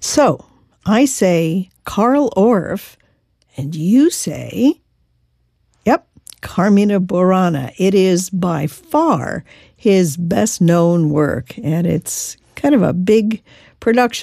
So I say Carl Orff, and you say, yep, Carmina Burana. It is by far his best-known work, and it's kind of a big production